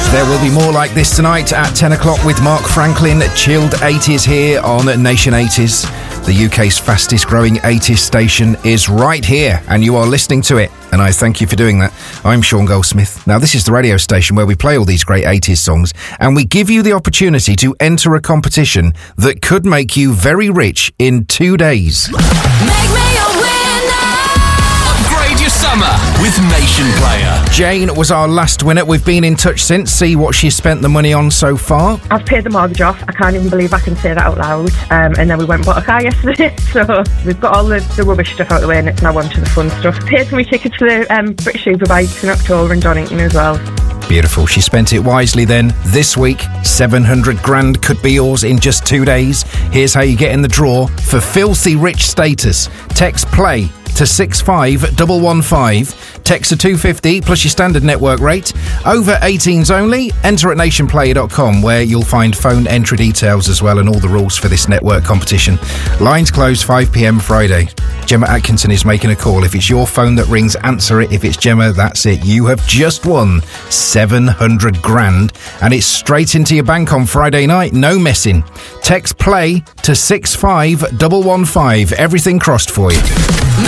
There will be more like this tonight at 10 o'clock with Mark Franklin. Chilled 80s here on Nation 80s. The UK's fastest growing 80s station is right here, and you are listening to it. And I thank you for doing that. I'm Sean Goldsmith. Now, this is the radio station where we play all these great 80s songs, and we give you the opportunity to enter a competition that could make you very rich in 2 days. Make me a winner! Upgrade your summer with Nation Player. Jane was our last winner. We've been in touch since, see what she's spent the money on so far. I've paid the mortgage off. I can't even believe I can say that out loud. And then we went and bought a car yesterday. So we've got all the rubbish stuff out of the way, and it's now on to the fun stuff. Paid for my tickets to the British Superbikes in October in Donington as well. Beautiful. She spent it wisely then. This week, 700 grand could be yours in just 2 days. Here's how you get in the draw for filthy rich status. Text PLAY to 65115. Text to 250 plus your standard network rate. Over 18s only. Enter at nationplayer.com, where you'll find phone entry details as well and all the rules for this network competition. Lines close 5 p.m. Friday. Gemma Atkinson is making a call. If it's your phone that rings, answer it. If it's Gemma, that's it. You have just won 700 grand, and it's straight into your bank on Friday night. No messing. Text PLAY to 65115. Everything crossed for you.